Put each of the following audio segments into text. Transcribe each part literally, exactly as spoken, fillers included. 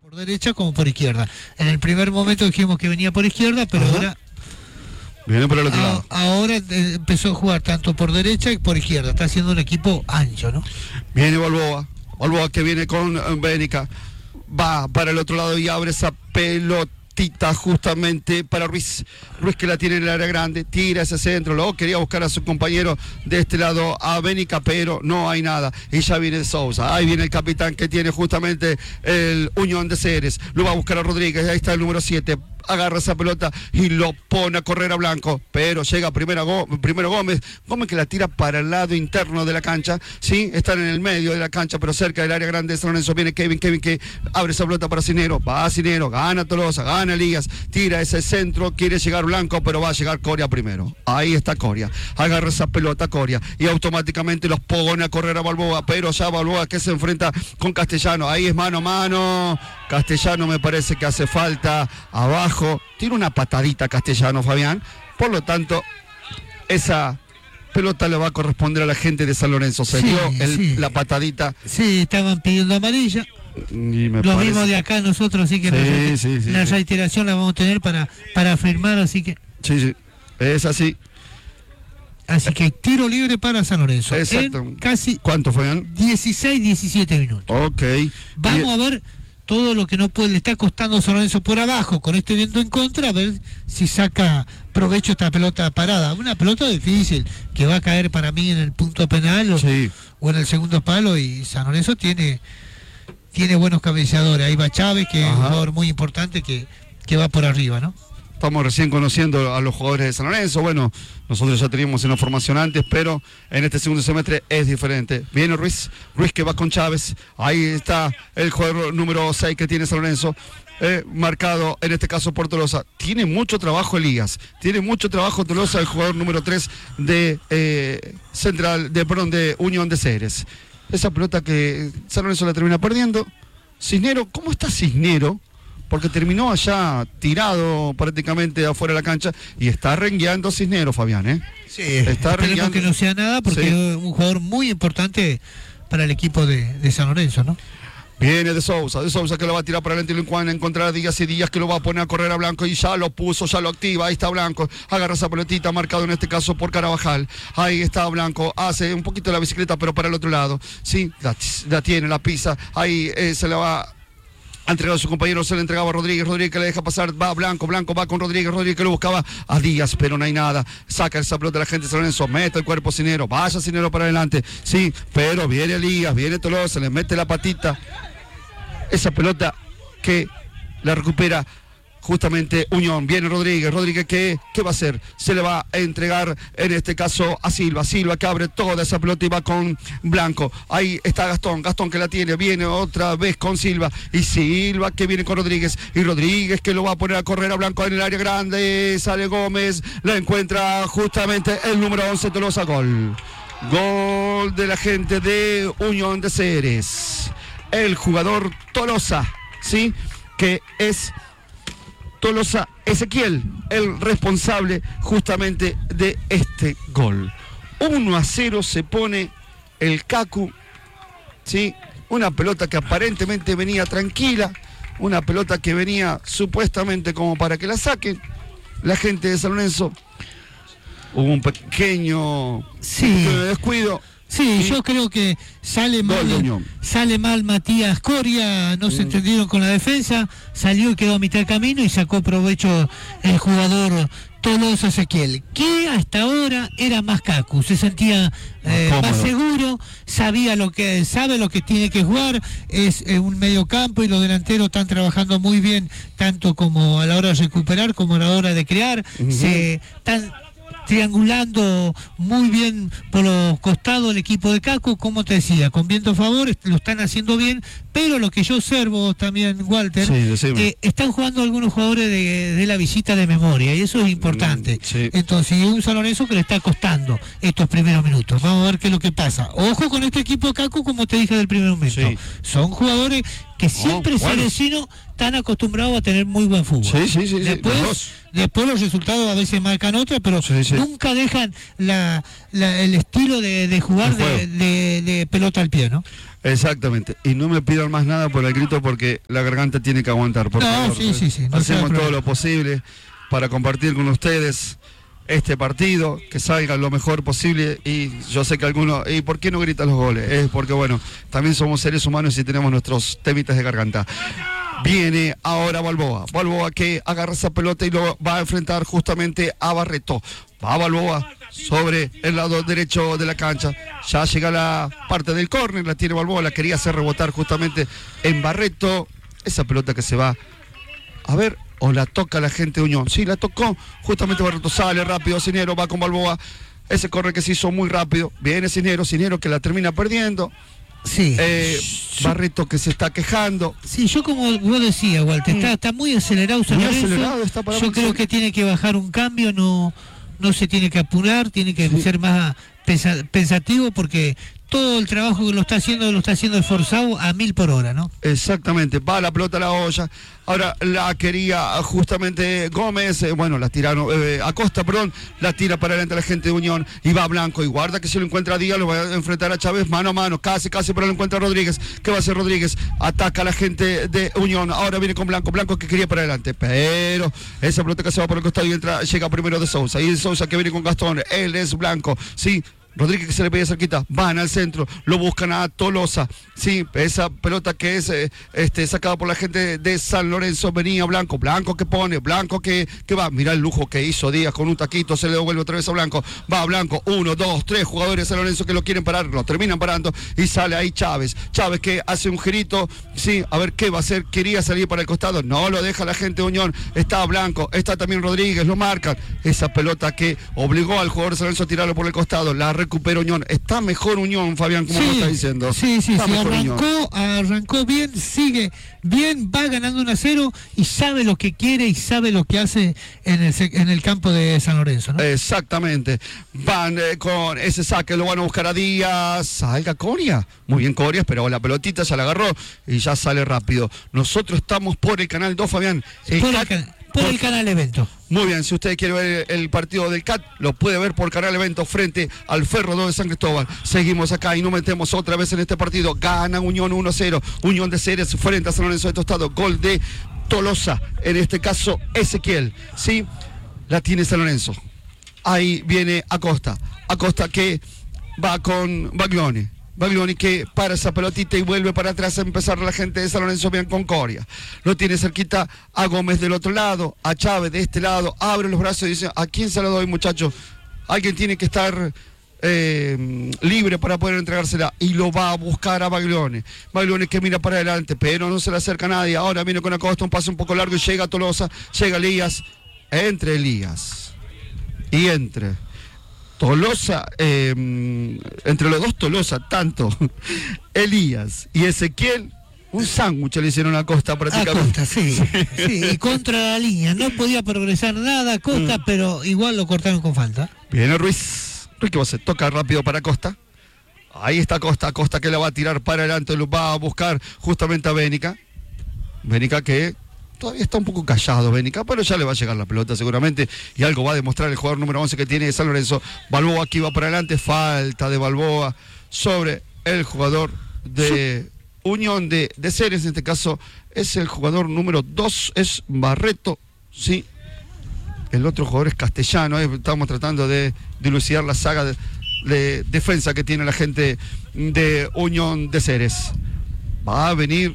por derecha como por izquierda. En el primer momento dijimos que venía por izquierda, pero Ajá. ahora viene por el otro lado. Ahora empezó a jugar tanto por derecha y por izquierda. Está haciendo un equipo ancho, ¿no? Viene Balboa. Balboa que viene con Bénica. Va para el otro lado y abre esa pelotita justamente para Ruiz. Ruiz que la tiene en el área grande. Tira ese centro. Luego quería buscar a su compañero de este lado, a Bénica, pero no hay nada. Y ya viene Sousa. Ahí viene el capitán que tiene justamente el Unión de Ceres. Lo va a buscar a Rodríguez. Ahí está el número siete. Agarra esa pelota y lo pone a correr a Blanco, pero llega primero, Go primero Gómez, Gómez que la tira para el lado interno de la cancha, sí, están en el medio de la cancha, pero cerca del área grande de San Lorenzo, viene Kevin, Kevin que abre esa pelota para Cisneros, va a Cisneros, gana Tolosa, gana Elías, tira ese centro, quiere llegar Blanco, pero va a llegar Coria primero, ahí está Coria, agarra esa pelota Coria, y automáticamente los pone a correr a Balboa, pero ya Balboa que se enfrenta con Castellano, ahí es mano a mano, Castellano me parece que hace falta abajo, tiene una patadita Castellano, Fabián, por lo tanto esa pelota le va a corresponder a la gente de San Lorenzo, se sí, dio el, sí. la patadita. Sí, estaban pidiendo amarilla, lo parece... mismo de acá nosotros, así que sí, sí, sí, la sí. reiteración la vamos a tener para, para firmar, así que... Sí, sí, es así. Así que tiro libre para San Lorenzo. Exacto. En casi ¿Cuánto, Fabián? dieciséis, diecisiete minutos. Ok. Vamos Bien. a ver todo lo que no puede, le está costando a San Lorenzo por abajo, con este viento en contra, a ver si saca provecho esta pelota parada. Una pelota difícil, que va a caer para mí en el punto penal o, sí. o en el segundo palo, y San Lorenzo tiene, tiene buenos cabeceadores. Ahí va Chávez, que Ajá. es un jugador muy importante que, que va por arriba, ¿no? Estamos recién conociendo a los jugadores de San Lorenzo. Bueno, nosotros ya teníamos una formación antes, pero en este segundo semestre es diferente. Viene Ruiz, Ruiz que va con Chávez. Ahí está el jugador número seis que tiene San Lorenzo, eh, marcado en este caso por Tolosa. Tiene mucho trabajo Elías, tiene mucho trabajo Tolosa, el jugador número tres de eh, Central, de perdón, de Unión de Ceres. Esa pelota que San Lorenzo la termina perdiendo. Cisnero, ¿cómo está Cisnero? Porque terminó allá tirado prácticamente afuera de la cancha y está rengueando Cisneros, Fabián, ¿eh? Sí, está esperemos que no sea nada porque sí. es un jugador muy importante para el equipo de, de San Lorenzo, ¿no? Viene de Sousa, de Sousa que lo va a tirar para adelante y lo van a encontrar a Díaz y Díaz que lo va a poner a correr a Blanco y ya lo puso, ya lo activa, ahí está Blanco, agarra esa pelotita marcado en este caso por Carabajal, ahí está Blanco, hace un poquito la bicicleta pero para el otro lado, sí, la, la tiene, la pisa, ahí eh, se la va... Ha entregado a su compañero, se le entregaba a Rodríguez, Rodríguez que le deja pasar, va Blanco, Blanco va con Rodríguez, Rodríguez que lo buscaba a Díaz, pero no hay nada, saca esa pelota de la gente de San Lorenzo, mete el cuerpo Cisnero, vaya Cisnero para adelante, sí, pero viene Elías, viene Tolosa, se le mete la patita, esa pelota que la recupera justamente Unión, viene Rodríguez, Rodríguez que, ¿qué va a hacer? Se le va a entregar en este caso a Silva, Silva que abre toda esa pelota y va con Blanco, ahí está Gastón, Gastón que la tiene, viene otra vez con Silva y Silva que viene con Rodríguez y Rodríguez que lo va a poner a correr a Blanco en el área grande, sale Gómez, la encuentra justamente el número once Tolosa, gol, gol de la gente de Unión de Ceres, el jugador Tolosa, ¿sí? Que es Tolosa Ezequiel, el responsable justamente de este gol. uno a cero se pone el Cacu, ¿sí? Una pelota que aparentemente venía tranquila, una pelota que venía supuestamente como para que la saquen. La gente de San Lorenzo, hubo un pequeño, sí. un pequeño descuido. Sí, sí, yo creo que sale mal, sale mal Matías Coria, no mm. se entendieron con la defensa, salió y quedó a mitad de camino y sacó provecho el jugador Tolosa Ezequiel, que hasta ahora era más Cacu, se sentía eh, más seguro, sabía lo que sabe lo que tiene que jugar, es eh, un mediocampo y los delanteros están trabajando muy bien, tanto como a la hora de recuperar como a la hora de crear, uh-huh. se están triangulando muy bien por los costados el equipo de Cacu, como te decía, con viento a favor, lo están haciendo bien, pero lo que yo observo también, Walter, sí, eh, están jugando algunos jugadores de, de la visita de memoria, y eso es importante. Sí. Entonces, un San Lorenzo que le está costando estos primeros minutos. Vamos a ver qué es lo que pasa. Ojo con este equipo de Cacu, como te dije del primer momento. Sí. Son jugadores que siempre oh, bueno. Salesiano tan acostumbrado a tener muy buen fútbol. Sí, sí, sí. Después, sí, después los resultados a veces marcan otra, pero sí, sí. nunca dejan la, la, el estilo de, de jugar de, de, de pelota al pie, ¿no? Exactamente. Y no me pidan más nada por el grito porque la garganta tiene que aguantar. Por no, favor. sí, sí, sí. No Hacemos todo lo posible para compartir con ustedes este partido, que salga lo mejor posible. Y yo sé que algunos, ¿y por qué no gritan los goles? Es porque, bueno, también somos seres humanos y tenemos nuestros temitas de garganta. Viene ahora Balboa. Balboa que agarra esa pelota y lo va a enfrentar justamente a Barreto. Va Balboa sobre el lado derecho de la cancha. Ya llega la parte del córner, la tiene Balboa, la quería hacer rebotar justamente en Barreto. Esa pelota que se va a ver, o la toca la gente de Unión. Sí, la tocó, justamente Barreto sale rápido, Cisneros va con Balboa. Ese córner que se hizo muy rápido. Viene Cisneros, Cisneros que la termina perdiendo. Sí. Eh, Barreto que se está quejando. Sí, yo como vos decías, Walter, está, está muy acelerado San Lorenzo. Muy acelerado está para yo creo que tiene que bajar un cambio, no, no se tiene que apurar, tiene que sí. ser más pensa, pensativo porque todo el trabajo que lo está haciendo, lo está haciendo esforzado a mil por hora, ¿no? Exactamente, va la pelota a la olla. Ahora la quería justamente Gómez, eh, bueno, la tiraron, eh, Acosta, perdón, la tira para adelante la gente de Unión y va Blanco y guarda que si lo encuentra Díaz lo va a enfrentar a Chávez mano a mano, casi, casi, pero lo encuentra Rodríguez. ¿Qué va a hacer Rodríguez? Ataca a la gente de Unión, ahora viene con Blanco, Blanco que quería para adelante, pero esa pelota que se va por el costado y entra, llega primero de Sousa, y de Sousa que viene con Gastón, él es Blanco, sí. Rodríguez que se le pedía cerquita, van al centro, lo buscan a Tolosa, sí, esa pelota que es eh, este, sacada por la gente de San Lorenzo, venía Blanco, Blanco que pone, Blanco que, que va, mira el lujo que hizo Díaz con un taquito, se le devuelve otra vez a Blanco, va Blanco, uno, dos, tres jugadores de San Lorenzo que lo quieren parar, lo terminan parando y sale ahí Chávez, Chávez que hace un girito, sí, a ver qué va a hacer, quería salir para el costado, no lo deja la gente de Unión, está Blanco, está también Rodríguez, lo marcan, esa pelota que obligó al jugador de San Lorenzo a tirarlo por el costado, la recupera Unión, está mejor Unión, Fabián, como sí, lo está diciendo. Sí, sí, está sí, arrancó, arrancó bien, sigue bien, va ganando uno a cero y sabe lo que quiere y sabe lo que hace en el, en el campo de San Lorenzo, ¿no? Exactamente, van eh, con ese saque, lo van a buscar a Díaz, salga Coria, muy bien Coria, pero la pelotita ya la agarró y ya sale rápido. Nosotros estamos por el canal dos, Fabián. El por, Cat, el can por, por el canal Evento. Muy bien, si usted quiere ver el partido del C A T, lo puede ver por Canal Evento frente al Ferro dos de San Cristóbal. Seguimos acá y nos metemos otra vez en este partido. Gana Unión uno a cero. Unión de Ceres frente a San Lorenzo de Tostado. Gol de Tolosa, en este caso Ezequiel. Sí, la tiene San Lorenzo. Ahí viene Acosta. Acosta que va con Baglioni. Baglioni que para esa pelotita y vuelve para atrás a empezar la gente de San Lorenzo bien con Coria. Lo tiene cerquita a Gómez del otro lado, a Chávez de este lado, abre los brazos y dice, ¿a quién se lo doy, muchacho? Alguien tiene que estar eh, libre para poder entregársela y lo va a buscar a Baglioni. Baglioni que mira para adelante, pero no se le acerca a nadie. Ahora viene con Acosta, un pase un poco largo y llega Tolosa, llega Elías, entre Elías y entre... Tolosa, eh, entre los dos Tolosa, tanto Elías y Ezequiel, un sándwich le hicieron a Costa prácticamente. A Costa, sí, sí, y contra la línea, no podía progresar nada Costa, mm. pero igual lo cortaron con falta. Viene Ruiz, Ruiz que va a hacer, toca rápido para Costa, ahí está Costa, Costa que la va a tirar para adelante, lo va a buscar justamente a Bénica, Bénica que... Todavía está un poco callado Bénica, pero ya le va a llegar la pelota seguramente y algo va a demostrar el jugador número once que tiene San Lorenzo. Balboa aquí va para adelante, falta de Balboa sobre el jugador de Unión de, de Ceres, en este caso es el jugador número dos, es Barreto, sí. El otro jugador es Castellano, eh, estamos tratando de dilucidar la saga de, de defensa que tiene la gente de Unión de Ceres. Va a venir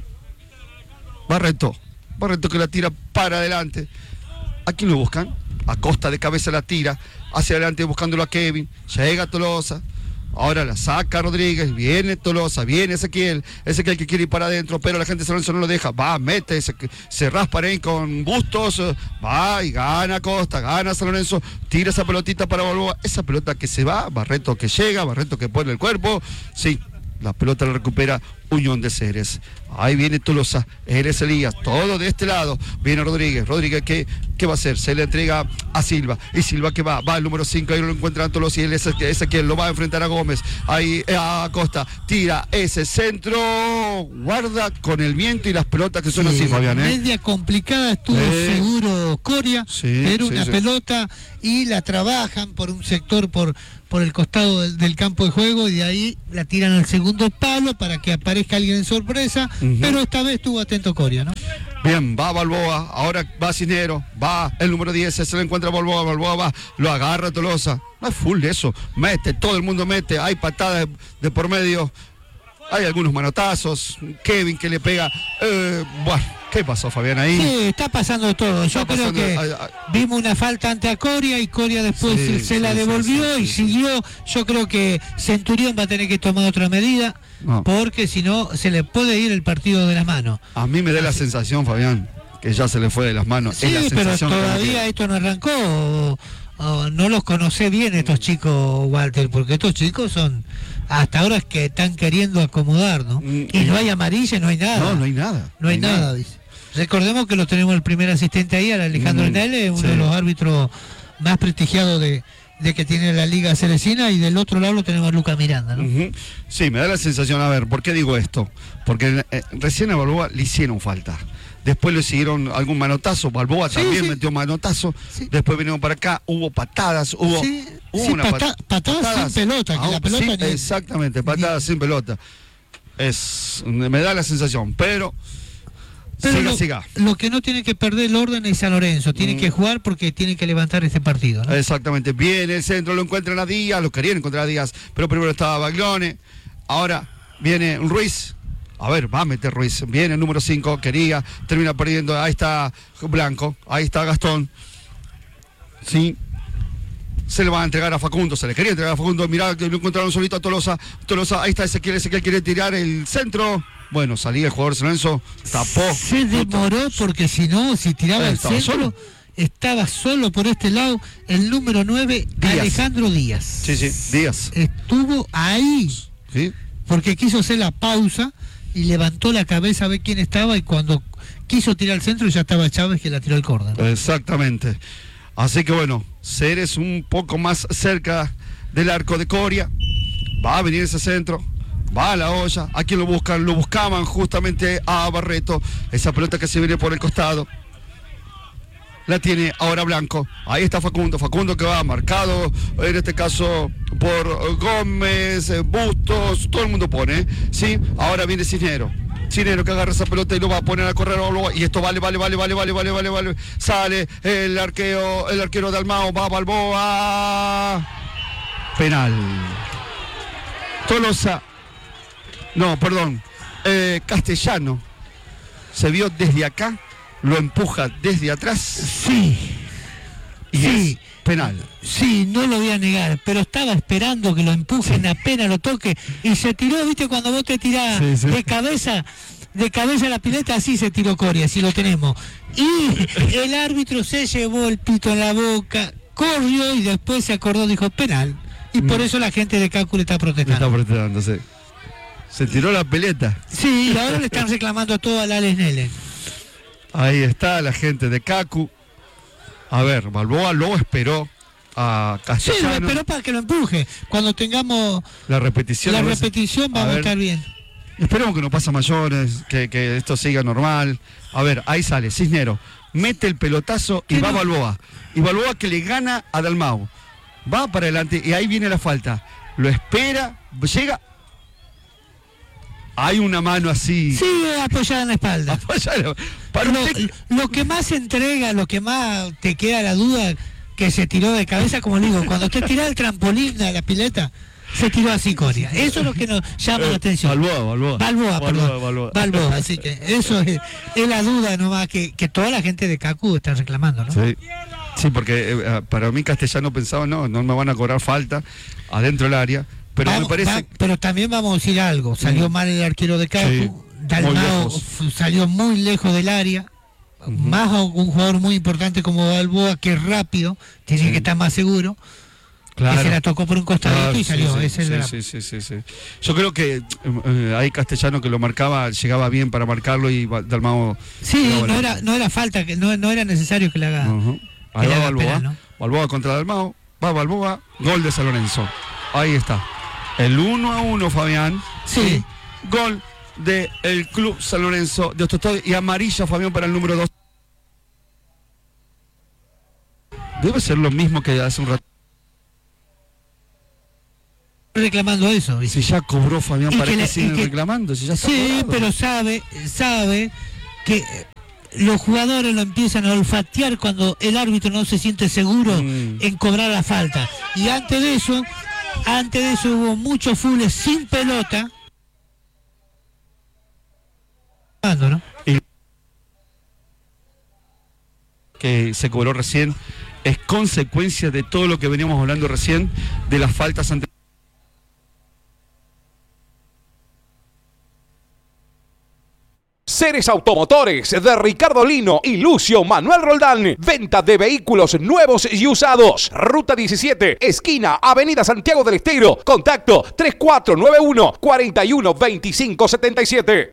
Barreto. Barreto que la tira para adelante. Aquí lo buscan. Acosta de cabeza la tira. Hacia adelante buscándolo a Kevin. Llega Tolosa. Ahora la saca Rodríguez. Viene Tolosa. Viene Ezequiel. Ezequiel que quiere ir para adentro. Pero la gente de San Lorenzo no lo deja. Va, mete. Se, se raspa ahí con Bustos. Va y gana Acosta. Gana San Lorenzo. Tira esa pelotita para Balboa. Esa pelota que se va. Barreto que llega. Barreto que pone el cuerpo. Sí. La pelota la recupera Unión de Ceres. Ahí viene Tolosa, Eres Elías, todo de este lado. Viene Rodríguez, Rodríguez, ¿qué, qué va a hacer? Se le entrega a Silva, y Silva que va, va el número cinco, ahí lo encuentra Tolosa y él es ese quien lo va a enfrentar a Gómez. Ahí a Costa, tira ese centro, guarda con el viento y las pelotas que son sí, así, Fabián. ¿eh? Media complicada, estuvo eh, seguro Coria, sí, pero sí, una sí. pelota y la trabajan por un sector, por por el costado del, del campo de juego, y de ahí la tiran al segundo palo para que aparezca alguien en sorpresa, uh-huh. pero esta vez estuvo atento Coria, ¿no? Bien, va Balboa, ahora va Cisnero, va el número diez, se le encuentra Balboa, Balboa va, lo agarra Tolosa, no es full eso, mete, todo el mundo mete, hay patadas de, de por medio, hay algunos manotazos, Kevin que le pega, eh, bueno, ¿qué pasó, Fabián, ahí? Sí, está pasando todo, yo está creo pasando, que ay, ay. vimos una falta ante a Coria y Coria después sí, se sí, la devolvió sí, sí, y sí. siguió. Yo creo que Centurión va a tener que tomar otra medida, no. porque si no se le puede ir el partido de las manos. A mí me da la sensación, Fabián, que ya se le fue de las manos. Sí, es la pero sensación todavía esto no arrancó, o, o no los conocé bien estos chicos, Walter, porque estos chicos son, hasta ahora es que están queriendo acomodar, ¿no? Mm, y no hay amarilla, no hay nada. No, no hay nada. No, no hay, hay nada, nada, dice. Recordemos que lo tenemos el primer asistente ahí, al Alejandro Enele, mm, uno sí. de los árbitros más prestigiados de, de que tiene la Liga Ceresina, y del otro lado lo tenemos a Lucas Miranda, ¿no? Uh-huh. Sí, me da la sensación, a ver, ¿por qué digo esto? Porque eh, recién a Balboa le hicieron falta. Después le siguieron algún manotazo, Balboa sí, también sí. metió manotazo, sí. después vinimos para acá, hubo patadas, hubo, sí, hubo sí, una pata, pat patadas, patadas sin pelota, que ah, la pelota sí, ni... exactamente, patadas ni... sin pelota. Es, me da la sensación, pero... Pero siga, lo, siga. lo que no tiene que perder el orden es San Lorenzo, tiene mm. que jugar porque tiene que levantar este partido, ¿no? Exactamente, viene el centro, lo encuentran a Díaz, lo querían encontrar a Díaz, pero primero estaba Baglione, ahora viene Ruiz, a ver, va a meter Ruiz, viene el número cinco, quería, termina perdiendo, ahí está Blanco, ahí está Gastón, sí, se le va a entregar a Facundo, se le quería entregar a Facundo, mirá que lo encontraron solito a Tolosa, Tolosa, ahí está Ezequiel, Ezequiel quiere tirar el centro. Bueno, salía el jugador San Lorenzo, tapó. Se demoró porque si no, si tiraba el centro, solo. estaba solo por este lado el número nueve, Díaz. Alejandro Díaz. Sí, sí, Díaz. Estuvo ahí, ¿sí? porque quiso hacer la pausa y levantó la cabeza a ver quién estaba, y cuando quiso tirar el centro ya estaba Chávez que la tiró el córner, ¿no? Exactamente. Así que bueno, Ceres un poco más cerca del arco de Coria, va a venir ese centro. Va a la olla, ¿a quién lo buscan? Lo buscaban justamente a Barreto, esa pelota que se viene por el costado, la tiene ahora Blanco, ahí está Facundo, Facundo que va marcado, en este caso por Gómez, Bustos, todo el mundo pone, ¿sí? Ahora viene Cisnero, Cisnero que agarra esa pelota y lo va a poner a correr, y esto vale, vale, vale, vale, vale, vale, vale, vale, sale el arquero, el arquero de Almao, va Balboa, penal, Tolosa. No, perdón, eh, Castellano se vio desde acá, lo empuja desde atrás. Sí, y sí, es penal. Sí, no lo voy a negar, pero estaba esperando que lo empujen, sí. apenas lo toque, y se tiró, viste, cuando vos te tirás sí, sí. de cabeza, de cabeza a la pileta, así se tiró Coria, así lo tenemos. Y el árbitro se llevó el pito en la boca, corrió y después se acordó, dijo penal. Y por eso la gente de Cacu le está protestando. Está protestando, sí. Se tiró la peleta. Sí, y ahora le están reclamando todo al Alex Nele. Ahí está la gente de Cacu. A ver, Balboa luego esperó a Castellano. Sí, lo esperó para que lo empuje. Cuando tengamos la repetición, la repetición vamos a, a estar bien. Esperemos que no pase a mayores, que, que esto siga normal. A ver, ahí sale Cisnero, mete el pelotazo y va no? Balboa. Y Balboa que le gana a Dalmau. Va para adelante y ahí viene la falta. Lo espera, llega... Hay una mano así. Sí, apoyada en la espalda. Apoyada. Para lo, usted... lo que más entrega, lo que más te queda la duda, que se tiró de cabeza, como digo, cuando usted tira el trampolín de la pileta, se tiró así Coria. Eso es lo que nos llama eh, la atención. Balboa, Balboa. Balboa, perdón. Balboa, Balboa. Así que eso es, es la duda nomás que, que toda la gente de Cacu está reclamando, ¿no? Sí, sí, porque eh, para mí Castellano pensaba, no, no me van a cobrar falta adentro del área. Pero vamos, me parece... va, pero también vamos a decir algo, salió mm. mal el arquero de Cacu, sí, Dalmau salió muy lejos del área, uh-huh. más un jugador muy importante como Balboa, que es rápido, tiene sí. que estar más seguro. Claro. Que se la tocó por un costadito claro, y salió. Sí, ese sí, la... sí, sí, sí, sí. Yo creo que eh, ahí Castellano que lo marcaba, llegaba bien para marcarlo y Dalmau... Sí, no era, no era falta, que no, no era necesario que le haga... Uh-huh. Ahí va Balboa, penal, ¿no? Balboa contra Dalmau, va Balboa, gol de San Lorenzo. Ahí está. El uno a uno, Fabián. Sí. sí. Gol del Club San Lorenzo de Ostostado y amarilla, Fabián, para el número dos. Debe ser lo mismo que hace un rato. Reclamando eso. ¿Viste? Si ya cobró, Fabián, ¿para qué siguen que, reclamando? Si ya está sí, cobrado. Pero sabe, sabe que los jugadores lo empiezan a olfatear cuando el árbitro no se siente seguro mm. en cobrar la falta. Y antes de eso, antes de eso hubo muchos fules sin pelota. ¿No? Y que se cobró recién es consecuencia de todo lo que veníamos hablando recién de las faltas ante Ceres Automotores de Ricardo Lino y Lucio Manuel Roldán. Venta de vehículos nuevos y usados. Ruta diecisiete, esquina Avenida Santiago del Estero. Contacto tres cuatro nueve uno, cuatro uno dos cinco siete siete.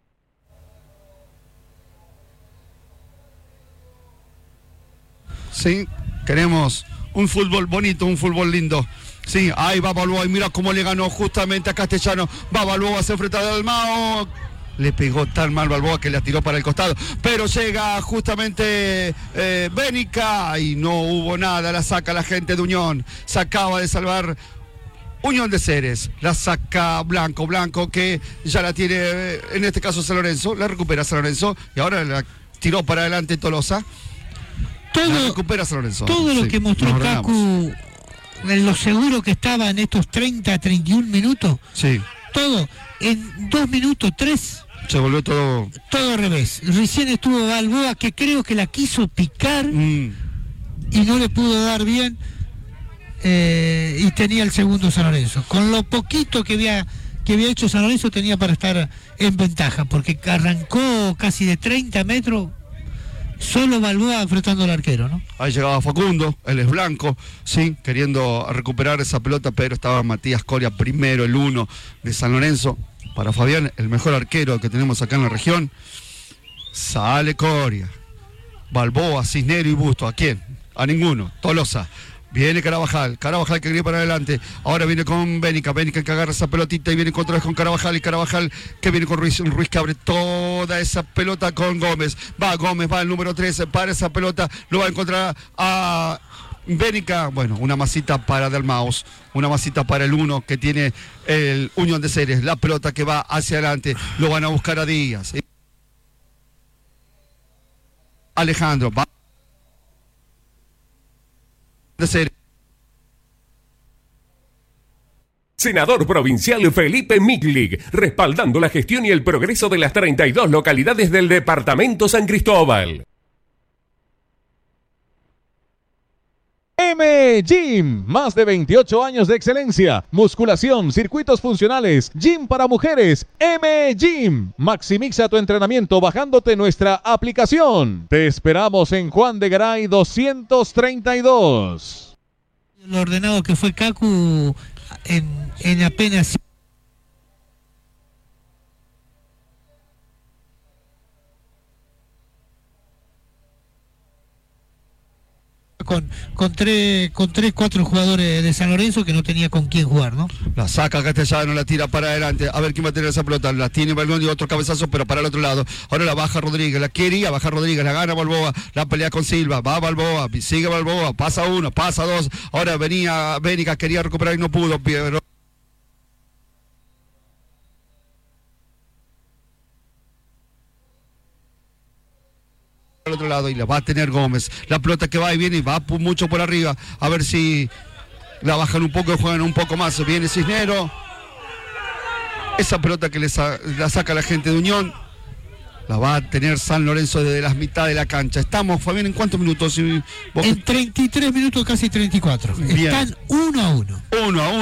Sí, queremos un fútbol bonito, un fútbol lindo. Sí, ahí va Balboa y mira cómo le ganó justamente a Castellano. Va Balboa, se enfrenta a Dalmau. Le pegó tan mal Balboa que la tiró para el costado. Pero llega justamente eh, Bénica y no hubo nada. La saca la gente de Unión. Se acaba de salvar Unión de Ceres. La saca Blanco. Blanco que ya la tiene, en este caso San Lorenzo. La recupera San Lorenzo y ahora la tiró para adelante Tolosa. Todo, recupera San Lorenzo. todo lo sí, que mostró Cacu, en lo seguro que estaba en estos treinta, treinta y un minutos, sí. todo, en dos minutos, tres, se volvió todo... Todo al revés. Recién estuvo Balboa, que creo que la quiso picar mm. y no le pudo dar bien, eh, y tenía el segundo San Lorenzo. Con lo poquito que había, que había hecho San Lorenzo tenía para estar en ventaja, porque arrancó casi de treinta metros... Solo Balboa enfrentando al arquero, ¿no? Ahí llegaba Facundo, él es blanco, sí, queriendo recuperar esa pelota, pero estaba Matías Coria primero, el uno de San Lorenzo. Para Fabián, el mejor arquero que tenemos acá en la región. Sale Coria. Balboa, Cisnero y Busto. ¿A quién? A ninguno. Tolosa. Viene Carabajal, Carabajal que viene para adelante, ahora viene con Bénica, Bénica que agarra esa pelotita y viene otra vez con Carabajal y Carabajal que viene con Ruiz, Ruiz que abre toda esa pelota con Gómez, va Gómez, va el número trece, para esa pelota, lo va a encontrar a Bénica, bueno, una masita para Dalmaus, una masita para el uno que tiene el Unión de Ceres, la pelota que va hacia adelante, lo van a buscar a Díaz. Alejandro, va de ser. Senador provincial Felipe Miglig, respaldando la gestión y el progreso de las treinta y dos localidades del departamento San Cristóbal. M Gym, más de veintiocho años de excelencia, musculación, circuitos funcionales, gym para mujeres. M Gym, maximiza tu entrenamiento bajándote nuestra aplicación. Te esperamos en Juan de Garay doscientos treinta y dos. Lo ordenado que fue Cacu en, en apenas... Con, con, tres, con tres, cuatro jugadores de San Lorenzo que no tenía con quién jugar, ¿no? La saca Castellano, la tira para adelante, a ver quién va a tener esa pelota, la tiene Balbón y otro cabezazo, pero para el otro lado, ahora la baja Rodríguez, la quería bajar Rodríguez, la gana Balboa, la pelea con Silva, va Balboa, sigue Balboa, pasa uno, pasa dos, ahora venía Bénica, quería recuperar y no pudo, pero... al otro lado y la va a tener Gómez, la pelota que va y viene y va mucho por arriba, a ver si la bajan un poco, juegan un poco más, viene Cisnero, esa pelota que le sa la saca la gente de Unión, la va a tener San Lorenzo desde las mitad de la cancha. Estamos, Fabián, ¿en cuántos minutos? En treinta y tres minutos, casi treinta y cuatro. Bien. Están uno a uno. Uno a uno.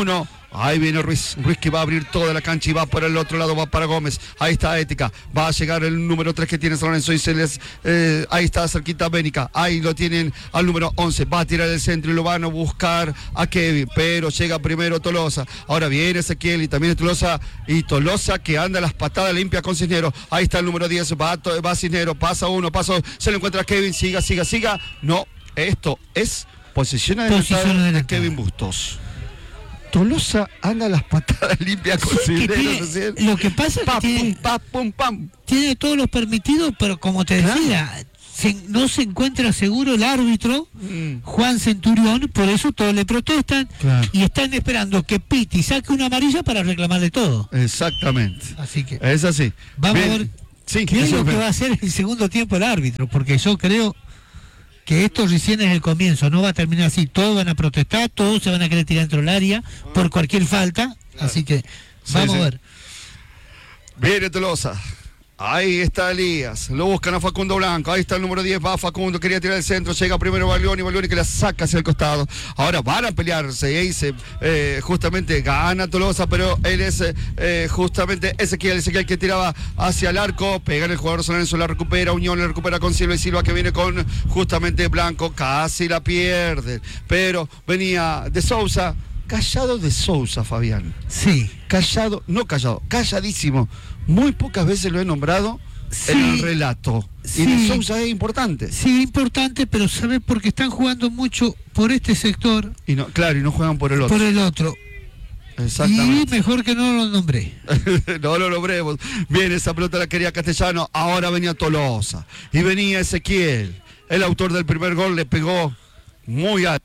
Ahí viene Ruiz, Ruiz que va a abrir toda la cancha y va para el otro lado, va para Gómez. Ahí está Ética, va a llegar el número tres que tiene San Lorenzo y se les, eh, ahí está cerquita Bénica, ahí lo tienen al número once, va a tirar el centro y lo van a buscar a Kevin, pero llega primero Tolosa. Ahora viene Ezequiel y también Tolosa, y Tolosa que anda las patadas limpias con Cisneros. Ahí está el número diez, va, va Cisneros, pasa uno, pasa dos, se lo encuentra a Kevin, siga, siga, siga. No, esto es posición adelantada de Kevin Bustos. Tolosa anda las patadas limpias con Cisneros. Tiene, lo que pasa es que tiene, pum, pum, pum. tiene todos los permitidos, pero como te decía, claro. se, no se encuentra seguro el árbitro, mm. Juan Centurión, por eso todos le protestan, claro. y están esperando que Pitti saque una amarilla para reclamarle todo. Exactamente. Así que es así. Vamos Bien. a ver sí, qué es lo que va a hacer el segundo tiempo el árbitro, porque yo creo que esto recién es el comienzo, no va a terminar así, todos van a protestar, todos se van a querer tirar dentro del área por cualquier falta, claro. así que vamos sí, sí. a ver. Viene Tolosa, ahí está Elías, lo buscan a Facundo Blanco, ahí está el número diez, va Facundo, quería tirar el centro, llega primero Baglioni, Baglioni que la saca hacia el costado, ahora van a pelearse, y ahí se, eh, justamente gana Tolosa, pero él es eh, justamente Ezequiel, Ezequiel que tiraba hacia el arco, pega en el jugador San Lorenzo, la recupera, Unión la recupera con Silva, y Silva que viene con justamente Blanco, casi la pierde, pero venía de Sousa, callado de Sousa, Fabián. Sí. Callado, no callado, calladísimo. Muy pocas veces lo he nombrado sí, en el relato. Sí, y de Sousa es importante. Sí, importante, pero ¿sabes? Porque están jugando mucho por este sector. Y no, claro, y no juegan por el otro. Por el otro. Exactamente. Y mejor que no lo nombré. No lo nombremos. Viene esa pelota, la quería Castellano. Ahora venía Tolosa. Y venía Ezequiel. El autor del primer gol le pegó muy alto.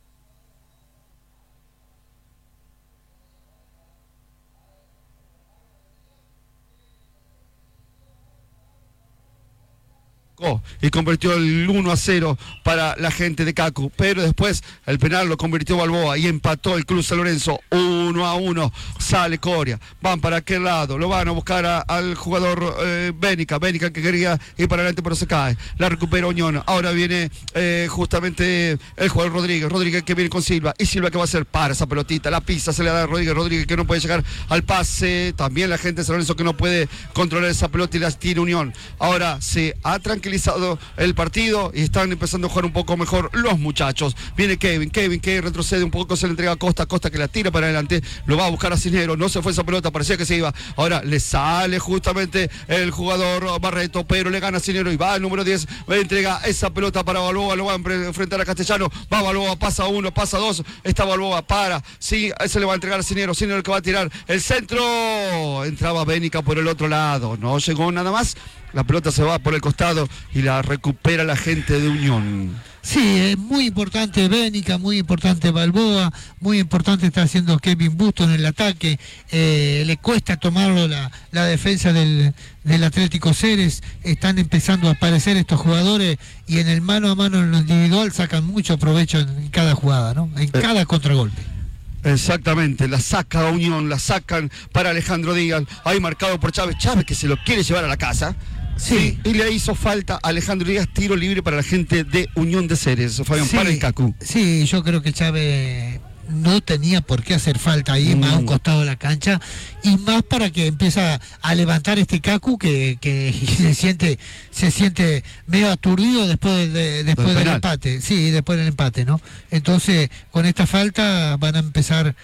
Y convirtió el uno a cero para la gente de Cacu, pero después el penal lo convirtió Balboa y empató el Club San Lorenzo uno a uno. Sale Coria, van para aquel lado, lo van a buscar a, al jugador eh, Bénica, Bénica que quería ir para adelante pero se cae, la recupera Unión. Ahora viene eh, justamente el jugador Rodríguez, Rodríguez que viene con Silva, y Silva que va a hacer para esa pelotita, la pisa, se le da a Rodríguez, Rodríguez que no puede llegar al pase, también la gente de San Lorenzo que no puede controlar esa pelota y la tiene Unión. Ahora se ha tranquilizado el partido y están empezando a jugar un poco mejor los muchachos. Viene Kevin, Kevin que retrocede un poco, se le entrega a Costa, Costa que la tira para adelante, lo va a buscar a Cisneros, no se fue esa pelota, parecía que se iba, ahora le sale justamente el jugador Barreto, pero le gana a Cisneros y va el número diez, va a entrega esa pelota para Balboa, lo va a enfrentar a Castellano, va Balboa, pasa uno, pasa dos, está Balboa, para, sí, se le va a entregar a Cisneros, Cisneros que va a tirar el centro, entraba Bénica por el otro lado, no llegó nada más. La pelota se va por el costado y la recupera la gente de Unión. Sí, es muy importante Bénica, muy importante Balboa, muy importante está haciendo Kevin Bustos en el ataque. Eh, le cuesta tomarlo la, la defensa del, del Atlético Ceres. Están empezando a aparecer estos jugadores y en el mano a mano en lo individual sacan mucho provecho en, en cada jugada, ¿no? En cada eh. contragolpe. Exactamente, la saca Unión, la sacan para Alejandro Díaz, ahí marcado por Chávez, Chávez que se lo quiere llevar a la casa. Sí, y le hizo falta a Alejandro Díaz, tiro libre para la gente de Unión de Ceres, Fabián, sí, para el Cacu. Sí, yo creo que Chávez no tenía por qué hacer falta ahí, mm. más a un costado de la cancha, y más para que empieza a levantar este Cacu que, que se siente se siente medio aturdido después, de, después del, del empate, sí, después del empate, ¿no? Entonces, con esta falta van a empezar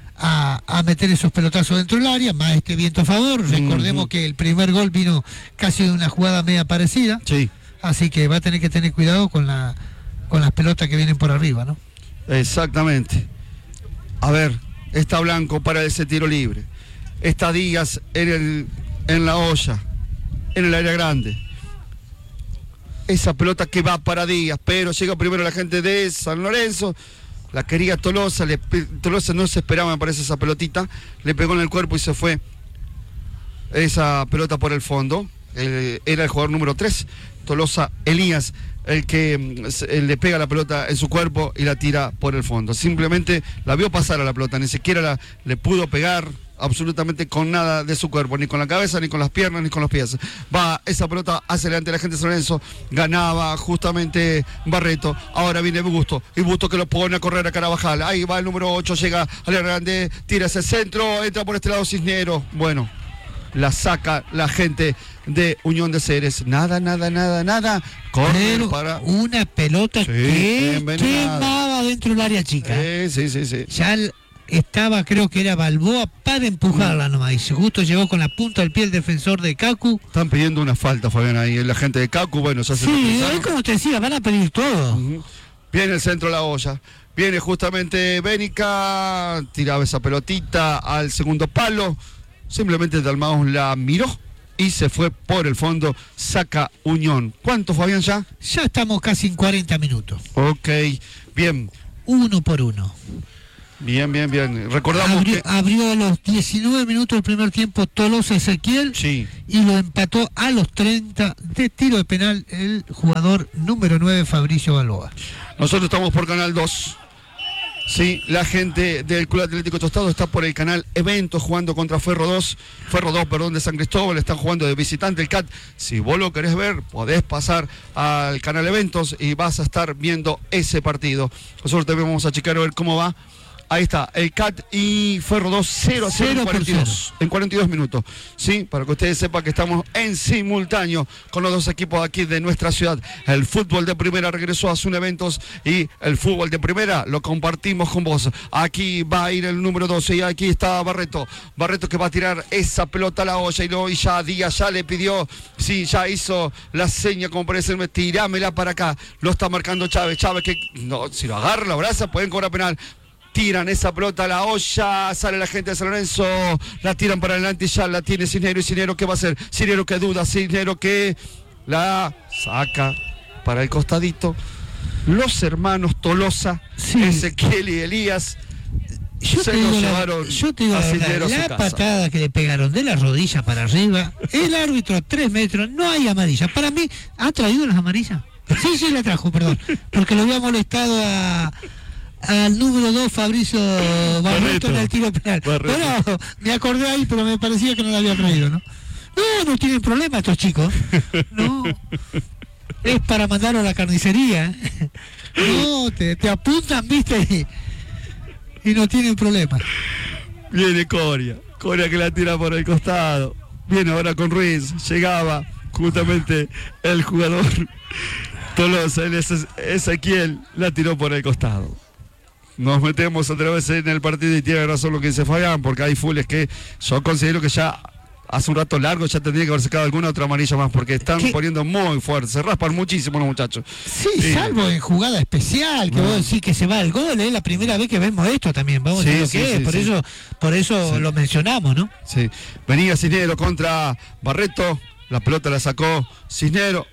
A, a meter esos pelotazos dentro del área, más este viento a favor. Recordemos uh-huh. que el primer gol vino casi de una jugada media parecida, sí. Así que va a tener que tener cuidado con la con las pelotas que vienen por arriba, ¿no? Exactamente. A ver, está Blanco para ese tiro libre, está Díaz en, el, en la olla, en el área grande. Esa pelota que va para Díaz, pero llega primero la gente de San Lorenzo. La quería Tolosa, le, Tolosa no se esperaba, me parece, esa pelotita, le pegó en el cuerpo y se fue esa pelota por el fondo. El, era el jugador número tres, Tolosa Elías, el que el, le pega la pelota en su cuerpo y la tira por el fondo. Simplemente la vio pasar a la pelota, ni siquiera la, le pudo pegar, absolutamente con nada de su cuerpo, ni con la cabeza, ni con las piernas, ni con los pies. Va esa pelota hacia adelante la gente de San Lorenzo, ganaba justamente Barreto, ahora viene Busto, y Busto que lo pone a correr a Carabajal, ahí va el número ocho, llega al grande, tira ese centro, entra por este lado Cisneros, bueno, la saca la gente de Unión de Ceres, nada, nada, nada, nada, corre para... una pelota sí, que quemaba dentro del área chica. Sí, sí, sí, sí. Ya estaba, creo que era Balboa para empujarla nomás, y justo llegó con la punta del pie el defensor de Cacu. Están pidiendo una falta, Fabián, ahí la gente de Cacu, bueno, ya se sí, es como te decía, van a pedir todo. Uh-huh. Viene el centro de la olla, viene justamente Bénica, tiraba esa pelotita al segundo palo, simplemente Dalmaos la miró y se fue por el fondo, saca Unión. ¿Cuánto, Fabián, ya? Ya estamos casi en cuarenta minutos. Ok, bien. Uno por uno. Bien, bien, bien. Recordamos abrió, que... abrió a los diecinueve minutos del primer tiempo Tolosa Ezequiel sí. y lo empató a los treinta de tiro de penal el jugador número nueve, Fabricio Balboa. Nosotros estamos por Canal dos. Sí, la gente del Club Atlético Tostado está por el canal Eventos jugando contra Ferro dos, Ferro dos, perdón, de San Cristóbal, están jugando de visitante el C A T. Si vos lo querés ver, podés pasar al canal Eventos y vas a estar viendo ese partido. Nosotros te vamos a checar a ver cómo va. Ahí está, el C A T y Ferro dos, cero a cero en cuarenta y dos, en cuarenta y dos minutos. Sí, para que ustedes sepan que estamos en simultáneo con los dos equipos de aquí de nuestra ciudad. El fútbol de primera regresó a Sun Eventos y el fútbol de primera lo compartimos con vos. Aquí va a ir el número doce y aquí está Barreto. Barreto que va a tirar esa pelota a la olla y, lo, y ya Díaz ya le pidió, sí, ya hizo la seña como para decirme, tirámela para acá. Lo está marcando Chávez. Chávez que no, si lo agarra, la abraza, pueden cobrar penal. Tiran esa pelota a la olla, sale la gente de San Lorenzo, la tiran para adelante y ya la tiene Cisnero. ¿Y Cisnero qué va a hacer? Cisnero que duda, Cisnero que la saca para el costadito. Los hermanos Tolosa, sí. Ezequiel y Elías, yo se te lo digo llevaron la, yo te digo a la, Cisnero la, a su la casa. patada que le pegaron de la rodilla para arriba, el árbitro a tres metros, no hay amarilla. Para mí, ¿ha traído las amarillas? Sí, sí, la trajo, perdón, porque lo había molestado a... al número dos, Fabricio Barreto, en el tiro penal. Bueno, me acordé ahí, pero me parecía que no lo había traído, ¿no? No, no tienen problema estos chicos. No, es para mandarlo a la carnicería. No, te, te apuntan, viste, y, y no tienen problema. Viene Coria, Coria que la tira por el costado. Viene ahora con Ruiz, llegaba justamente el jugador Tolosa, el Ezequiel, la tiró por el costado. Nos metemos otra vez en el partido y tiene razón lo que dice Fabián, porque hay fulles que yo considero que ya hace un rato largo ya tendría que haber sacado alguna otra amarilla más, porque están ¿Qué? poniendo muy fuerte, se raspan muchísimo los muchachos. Sí, sí. Salvo en jugada especial, que no. vos decís que se va el gol, es la primera vez que vemos esto también, vamos sí, a decir lo sí, que sí, es, por sí. eso, por eso sí. lo mencionamos, ¿no? Sí, venía Cisnero contra Barreto, la pelota la sacó Cisnero,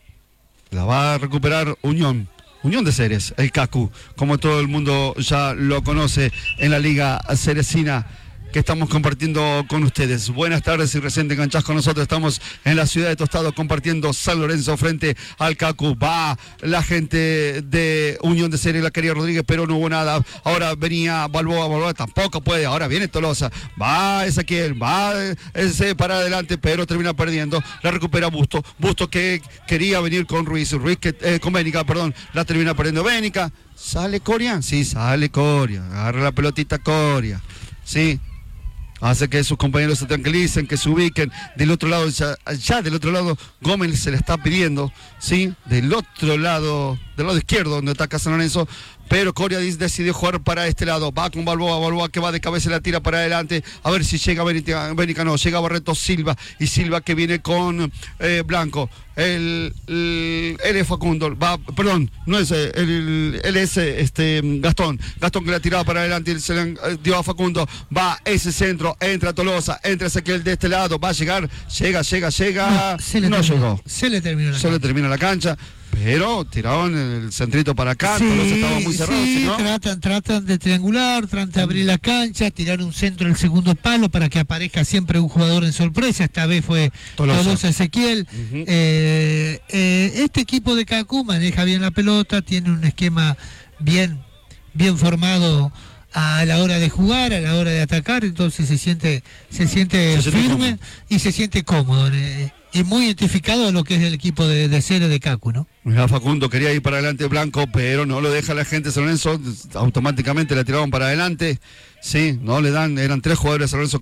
la va a recuperar Unión. Unión de Ceres, el Cacu, como todo el mundo ya lo conoce en la Liga Ceresina que estamos compartiendo con ustedes. Buenas tardes, y recién te enganchás con nosotros, estamos en la ciudad de Tostado compartiendo San Lorenzo frente al Cacu. Va la gente de Unión de Ceres, la querida Rodríguez, pero no hubo nada. Ahora venía Balboa, Balboa tampoco puede, ahora viene Tolosa, va Ezequiel, va ese para adelante, pero termina perdiendo, la recupera Busto, Busto que quería venir con Ruiz, Ruiz que, eh, con Bénica, perdón, la termina perdiendo Bénica. ¿Sale Coria? Sí, sale Coria, agarra la pelotita Coria, sí. Hace que sus compañeros se tranquilicen, que se ubiquen. Del otro lado, ya, ya del otro lado, Gómez se le está pidiendo, ¿sí? Del otro lado, del lado izquierdo, donde está San Lorenzo. Pero Coria decidió jugar para este lado. Va con Balboa, Balboa que va de cabeza y la tira para adelante. A ver si llega Bénica, no, llega Barreto Silva. Y Silva que viene con eh, Blanco. El, el, él es Facundo, va, perdón, no es él, él es este, Gastón. Gastón que la tiraba para adelante y se le dio a Facundo. Va ese centro, entra Tolosa, entra Ezequiel de este lado. Va a llegar, llega, llega, llega. No, se le no terminó, llegó. Se le terminó la se cancha. le termina la cancha. Pero tiraron el centrito para acá, sí, Tolosa estaba muy cerrado. Sí, ¿sí, no? tratan, tratan de triangular, tratan de abrir la cancha, tirar un centro en el segundo palo para que aparezca siempre un jugador en sorpresa. Esta vez fue Tolosa, Tolosa Ezequiel. Uh-huh. eh, eh, este equipo de Cacu maneja bien la pelota, tiene un esquema bien, bien formado a la hora de jugar, a la hora de atacar, entonces se siente se siente, se siente firme cómodo. Y se siente cómodo eh, y muy identificado a lo que es el equipo de, de Cere de Cacu, ¿no? Mira, Facundo quería ir para adelante Blanco, pero no lo deja la gente San Lorenzo, automáticamente la tiraron para adelante, sí, no le dan, eran tres jugadores de San Lorenzo.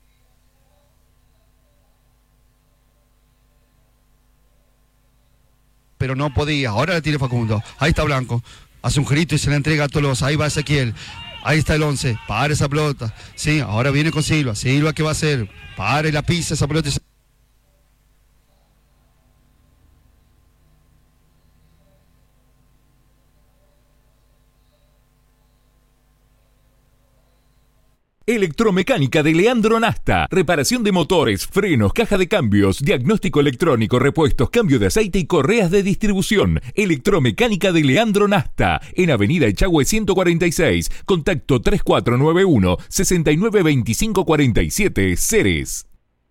Pero no podía, ahora la tiene Facundo, ahí está Blanco, hace un girito y se la entrega a Tolosa, ahí va Ezequiel, ahí está el once, para esa pelota, sí, ahora viene con Silva, Silva ¿qué va a hacer? Para y la pisa esa pelota y se... Electromecánica de Leandro Nasta. Reparación de motores, frenos, caja de cambios, diagnóstico electrónico, repuestos, cambio de aceite y correas de distribución. Electromecánica de Leandro Nasta. En Avenida Echagüe ciento cuarenta y seis. Contacto tres cuatro nueve uno, seis nueve dos cinco cuatro siete. Ceres.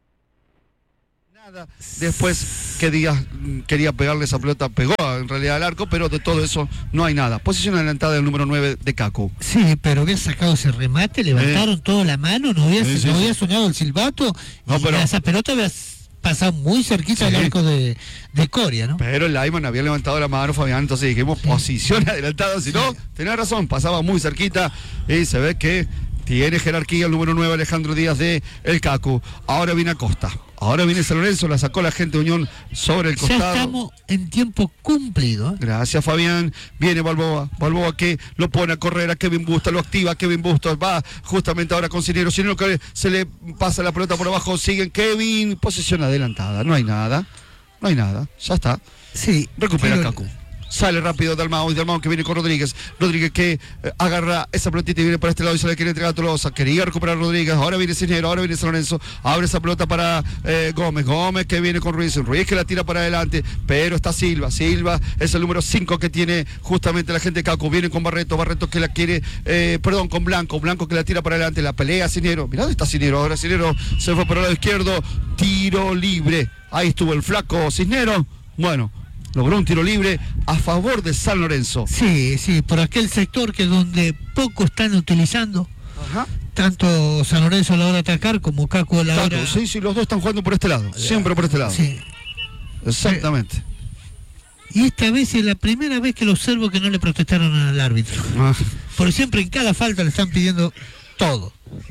Después que Díaz quería pegarle esa pelota, pegó en realidad al arco, pero de todo eso no hay nada. Posición adelantada del número nueve de Cacu. Sí, pero había sacado ese remate, levantaron eh. toda la mano, no había, sí, sí, no había sí. sonado el silbato, no, y pero... esa pelota había pasado muy cerquita sí. del arco de, de Coria, ¿no? Pero el Lyman había levantado la mano, Fabián, entonces dijimos sí. posición adelantada, si no, sí. tenía razón, pasaba muy cerquita y se ve que tiene jerarquía el número nueve Alejandro Díaz de el Cacu. Ahora viene Acosta. Ahora viene San Lorenzo, la sacó la gente de Unión sobre el costado. Ya estamos en tiempo cumplido. ¿eh? Gracias, Fabián. Viene Balboa. Balboa que lo pone a correr a Kevin Bustos, lo activa Kevin Bustos. Va justamente ahora con Cinero. Cinero que se le pasa la pelota por abajo. Siguen Kevin. Posición adelantada. No hay nada. No hay nada. Ya está. Sí. Recupera pero... Cacu. Sale rápido Dalmau, y Dalmau que viene con Rodríguez. Rodríguez que eh, agarra esa pelotita y viene para este lado y se le quiere entregar a Tolosa. Quería recuperar Rodríguez, ahora viene Cisnero, ahora viene San Lorenzo. Abre esa pelota para eh, Gómez. Gómez que viene con Ruiz. Ruiz que la tira para adelante, pero está Silva. Silva es el número cinco que tiene justamente la gente de Cacu. Viene con Barreto, Barreto que la quiere, eh, perdón, con Blanco. Blanco que la tira para adelante, la pelea Cisnero. Mirá dónde está Cisnero, ahora Cisnero se fue por el lado izquierdo. Tiro libre. Ahí estuvo el flaco Cisnero. Bueno, logró un tiro libre a favor de San Lorenzo. Sí, sí, por aquel sector que es donde poco están utilizando. Ajá. Tanto San Lorenzo a la hora de atacar como Cacu a la Tanto, hora... Sí, sí, los dos están jugando por este lado, siempre por este lado. Sí. Exactamente. Y esta vez es la primera vez que lo observo que no le protestaron al árbitro. Ah. Porque siempre en cada falta le están pidiendo todo.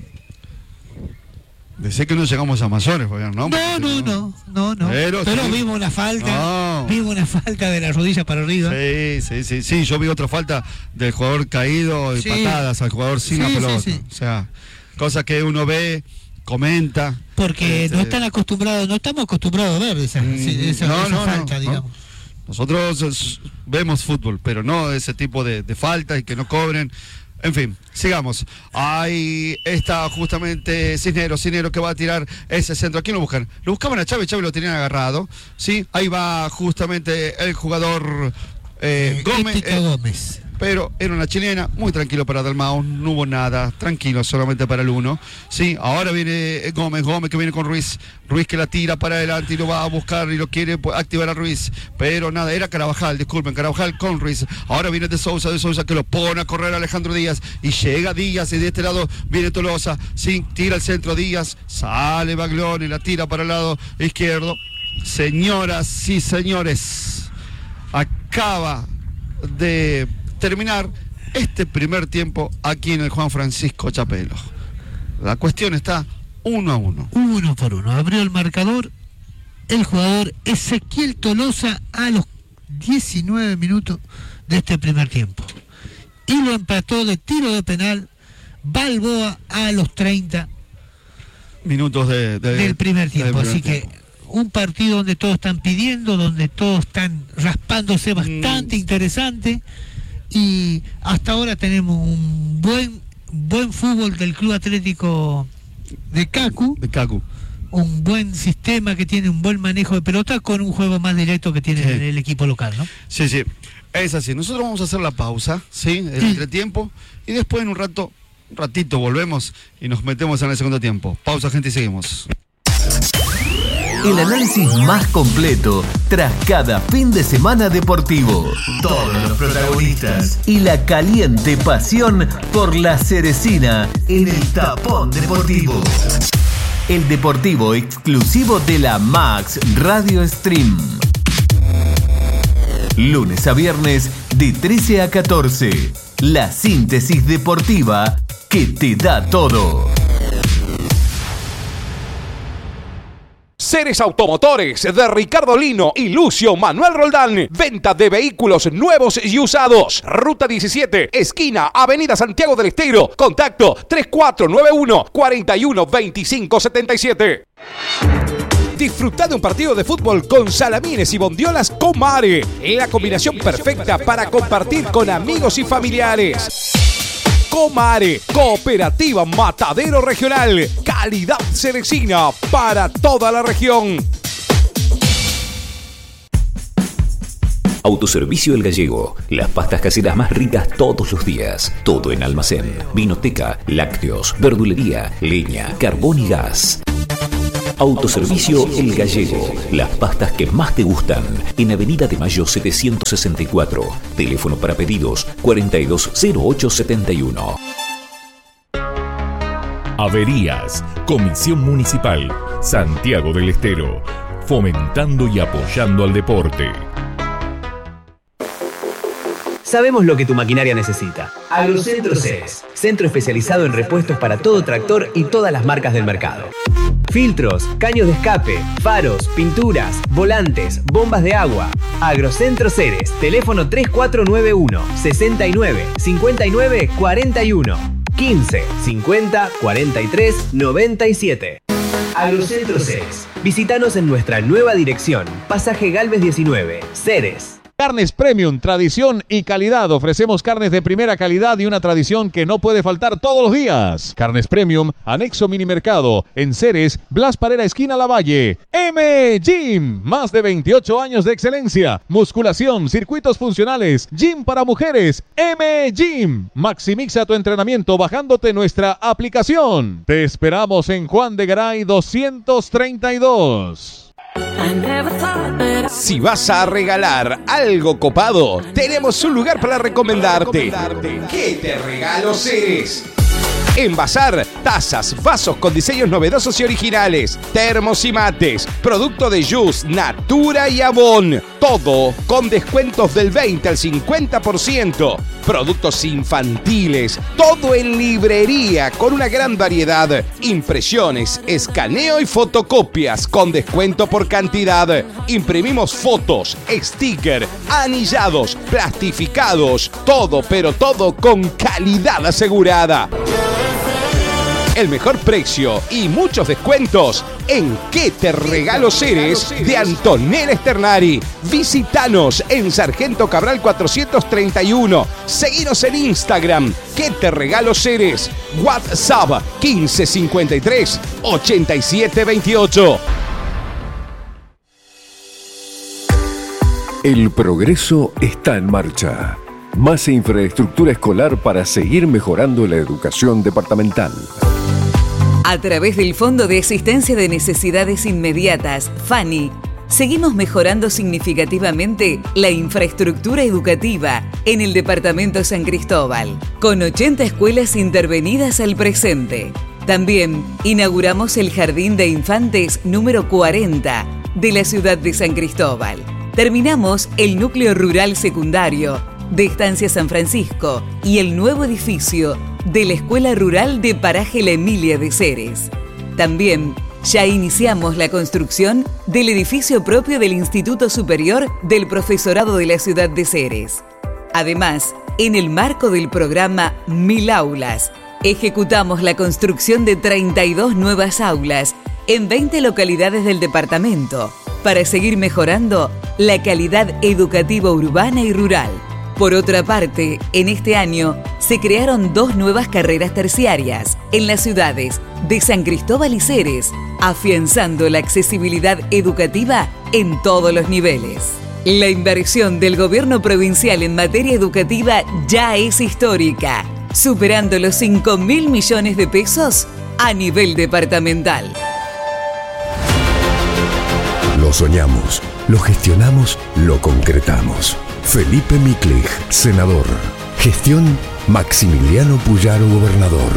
Decía que no llegamos a Amazonas, Fabián, ¿no? No, no, no, no, no. Pero, Pero sí. vimos una falta, no. vimos una falta de la rodilla para arriba. Sí, sí, sí, sí. Yo vi otra falta del jugador caído y sí. patadas al jugador sin sí, la pelota. Sí, sí. O sea, cosas que uno ve, comenta. Porque este... no están acostumbrados, no estamos acostumbrados a ver esa, mm, esa, no, esa no, falta, no, digamos. No. Nosotros vemos fútbol, pero no ese tipo de, de faltas y que no cobren. En fin, sigamos. Ahí está justamente Cisneros, Cisneros que va a tirar ese centro. ¿A quién lo buscan? Lo buscaban a Chávez, Chávez lo tenían agarrado. ¿Sí? Ahí va justamente el jugador eh, Gómez. Eh, Gómez. Pero era una chilena, muy tranquilo para Dalmau, no hubo nada, tranquilo solamente para el uno. Sí, ahora viene Gómez, Gómez que viene con Ruiz, Ruiz que la tira para adelante y lo va a buscar y lo quiere activar a Ruiz, pero nada, era Carabajal, disculpen, Carabajal con Ruiz. Ahora viene de Sousa, de Sousa que lo pone a correr a Alejandro Díaz y llega Díaz y de este lado viene Tolosa, sí, tira el centro Díaz, sale Baglioni, la tira para el lado izquierdo. Señoras y señores, acaba de terminar este primer tiempo aquí en el Juan Francisco Chapelo. La cuestión está uno a uno. Uno por uno. Abrió el marcador el jugador Ezequiel Tolosa a los diecinueve minutos de este primer tiempo. Y lo empató de tiro de penal Balboa a los treinta minutos de, de, del primer tiempo. Del primer Así tiempo. que un partido donde todos están pidiendo, donde todos están raspándose bastante mm. interesante. Y hasta ahora tenemos un buen buen fútbol del Club Atlético de Cacu, de Cacu. Un buen sistema que tiene un buen manejo de pelota con un juego más directo que tiene sí. el, el equipo local, ¿no? Sí, sí, es así. Nosotros vamos a hacer la pausa, ¿sí? El sí. entretiempo, y después en un rato, un ratito volvemos y nos metemos en el segundo tiempo. Pausa, gente, y seguimos. El análisis más completo tras cada fin de semana deportivo. Todos los protagonistas y la caliente pasión por la cerecina en el tapón deportivo. El deportivo exclusivo de la Max Radio Stream. Lunes a viernes de trece a catorce. La síntesis deportiva que te da todo. Ceres Automotores de Ricardo Lino y Lucio Manuel Roldán. Venta de vehículos nuevos y usados. Ruta diecisiete, esquina Avenida Santiago del Estero. Contacto tres cuatro nueve uno, cuatro uno dos cinco siete siete. Disfruta de un partido de fútbol con salamines y bondiolas Comare. La combinación perfecta para compartir con amigos y familiares. Comare, Cooperativa Matadero Regional. Calidad cerecina para toda la región. Autoservicio El Gallego. Las pastas caseras más ricas todos los días. Todo en almacén, vinoteca, lácteos, verdulería, leña, carbón y gas. Autoservicio El Gallego. Las pastas que más te gustan. En Avenida de Mayo setecientos sesenta y cuatro. Teléfono para pedidos cuarenta y dos cero ocho setenta y uno. Averías. Comisión Municipal. Santiago del Estero. Fomentando y apoyando al deporte. Sabemos lo que tu maquinaria necesita. Agrocentro Ceres. Centro especializado en repuestos para todo tractor y todas las marcas del mercado. Filtros, caños de escape, faros, pinturas, volantes, bombas de agua. Agrocentro Ceres. Teléfono tres cuatro nueve uno, sesenta y nueve, cincuenta y nueve, cuarenta y uno. quince, cincuenta, cuarenta y tres, noventa y siete. Agrocentro Ceres. Visítanos en nuestra nueva dirección. Pasaje Galvez diecinueve, Ceres. Carnes Premium, tradición y calidad. Ofrecemos carnes de primera calidad y una tradición que no puede faltar todos los días. Carnes Premium, anexo Minimercado, en Ceres, Blas Parera, esquina Lavalle. M Gym, más de veintiocho años de excelencia. Musculación, circuitos funcionales, gym para mujeres. M Gym. Maximiza tu entrenamiento bajándote nuestra aplicación. Te esperamos en Juan de Garay doscientos treinta y dos. Si vas a regalar algo copado, tenemos un lugar para recomendarte. ¿Qué te regalo, Ceres? En Bazar, tazas, vasos con diseños novedosos y originales, termos y mates, producto de Just, Natura y Avon. Todo con descuentos del veinte al cincuenta por ciento. Productos infantiles, todo en librería con una gran variedad. Impresiones, escaneo y fotocopias con descuento por cantidad. Imprimimos fotos, sticker, anillados, plastificados. Todo, pero todo con calidad asegurada. El mejor precio y muchos descuentos en ¿Qué te regalo, Ceres? De Antonella Esternari. Visítanos en Sargento Cabral cuatrocientos treinta y uno. Seguinos en Instagram. ¿Qué te regalo, Ceres? WhatsApp quince cincuenta y tres, ochenta y siete veintiocho. El progreso está en marcha. Más infraestructura escolar para seguir mejorando la educación departamental. A través del Fondo de Asistencia de Necesidades Inmediatas, FANI, seguimos mejorando significativamente la infraestructura educativa en el departamento San Cristóbal, con ochenta escuelas intervenidas al presente. También inauguramos el Jardín de Infantes número cuarenta de la ciudad de San Cristóbal. Terminamos el núcleo rural secundario de Estancia San Francisco y el nuevo edificio de la Escuela Rural de Paraje La Emilia de Ceres. También ya iniciamos la construcción del edificio propio del Instituto Superior del Profesorado de la ciudad de Ceres. Además, en el marco del programa Mil Aulas, ejecutamos la construcción de treinta y dos nuevas aulas en veinte localidades del departamento para seguir mejorando la calidad educativa urbana y rural. Por otra parte, en este año se crearon dos nuevas carreras terciarias en las ciudades de San Cristóbal y Ceres, afianzando la accesibilidad educativa en todos los niveles. La inversión del gobierno provincial en materia educativa ya es histórica, superando los cinco mil millones de pesos a nivel departamental. Lo soñamos, lo gestionamos, lo concretamos. Felipe Miklich, senador. Gestión Maximiliano Puyaro, gobernador.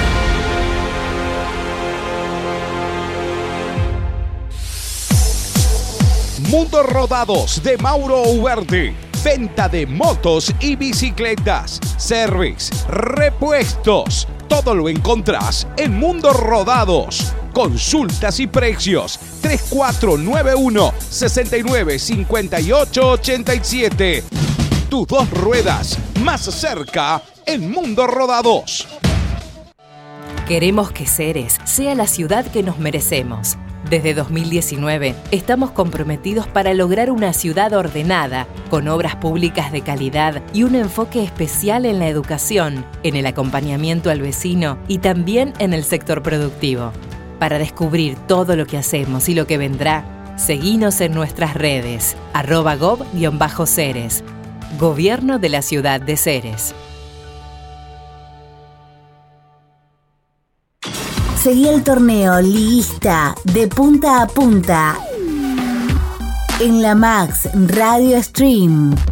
Mundo Rodados de Mauro Uverde. Venta de motos y bicicletas. Service, repuestos. Todo lo encontrás en Mundo Rodados. Consultas y precios. tres cuatro nueve uno, seis nueve cinco ocho ocho siete. Tus dos ruedas más cerca en Mundo Rodados. Queremos que Ceres sea la ciudad que nos merecemos. Desde dos mil diecinueve estamos comprometidos para lograr una ciudad ordenada, con obras públicas de calidad y un enfoque especial en la educación, en el acompañamiento al vecino y también en el sector productivo. Para descubrir todo lo que hacemos y lo que vendrá, seguinos en nuestras redes, arroba gov-ceres. Gobierno de la Ciudad de Ceres. Seguí el torneo liguista de punta a punta en la Max Radio Stream.